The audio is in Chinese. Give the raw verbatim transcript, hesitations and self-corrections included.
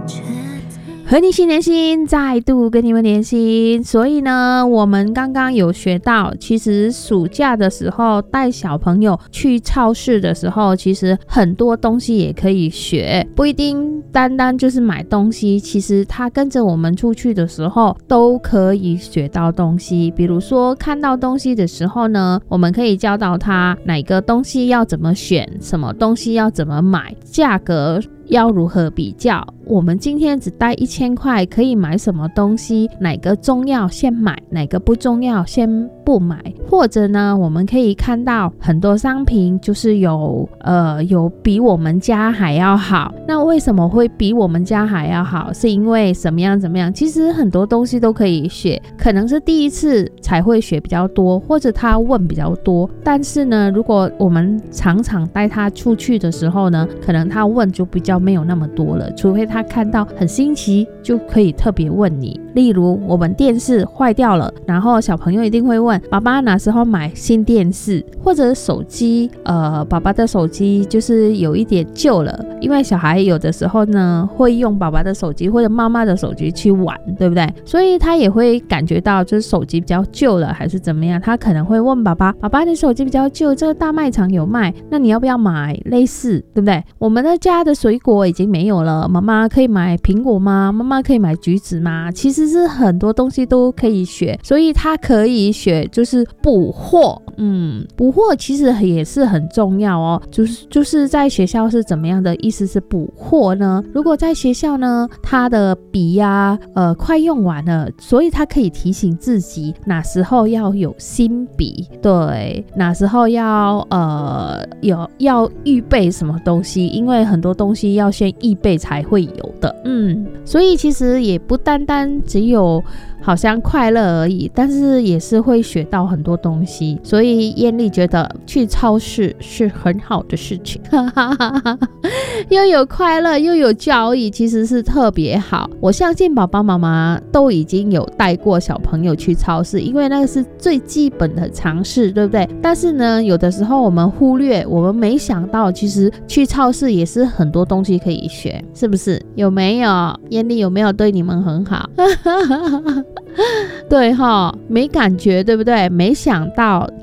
和你心连心，再度跟你们连心。所以呢，我们刚刚有学到，其实暑假的时候带小朋友去超市的时候，其实很多东西也可以学，不一定单单就是买东西，其实他跟着我们出去的时候都可以学到东西。比如说看到东西的时候呢，我们可以教导他哪个东西要怎么选，什么东西要怎么买，价格要如何比较，我们今天只带一千块可以买什么东西，哪个重要先买，哪个不重要先不买。或者呢，我们可以看到很多商品就是有呃有比我们家还要好，那为什么会比我们家还要好，是因为什么样怎么样。其实很多东西都可以学，可能是第一次才会学比较多，或者他问比较多，但是呢，如果我们常常带他出去的时候呢，可能他问就比较没有那么多了，除非他看到很新奇就可以特别问你。例如我们电视坏掉了，然后小朋友一定会问爸爸哪时候买新电视，或者手机呃，爸爸的手机就是有一点旧了，因为小孩有的时候呢会用爸爸的手机或者妈妈的手机去玩，对不对？所以他也会感觉到就是手机比较旧了还是怎么样，他可能会问爸爸，爸爸你手机比较旧，这个大卖场有卖，那你要不要买？类似，对不对？我们的家的水果已经没有了，妈妈可以买苹果吗？妈妈可以买橘子吗？其实是很多东西都可以学，所以他可以学就是补货。嗯，补货其实也是很重要哦，就是就是在学校是怎么样的意思是补货呢？如果在学校呢，他的笔呀、啊、呃快用完了，所以他可以提醒自己哪时候要有新笔，对，哪时候要呃有要预备什么东西，因为很多东西要先预备才会有的。嗯，所以其实也不单单只有好像快乐而已，但是也是会学到很多东西。所以艳丽觉得去超市是很好的事情又有快乐又有教育，其实是特别好。我相信爸爸妈妈都已经有带过小朋友去超市，因为那个是最基本的常识，对不对？但是呢，有的时候我们忽略，我们没想到其实去超市也是很多东西可以学，是不是？有没有？艳丽有没有对你们很好对齁，没感觉，对不对？没想到